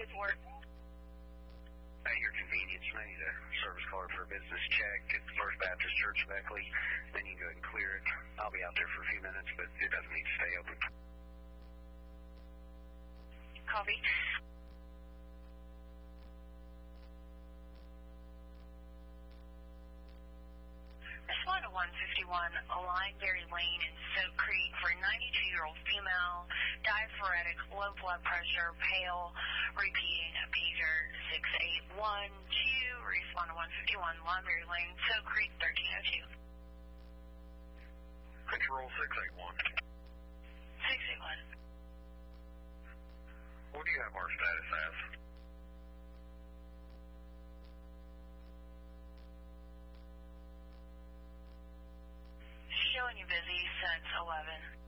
work. At your convenience, I need a service card for a business check at First Baptist Church of Beckley. Then you can go ahead and clear it. I'll be out there for a few minutes, but it doesn't need to stay open. Copy. Respond to 151 Lineberry Lane in Soap Creek for a 92-year-old female, diaphoretic, low blood pressure, pale, repeating pager 6812. Respond to 151 Lineberry Lane, Soap Creek, 1302. Control 681. 681. What do you have our status as? Showing you busy since 11.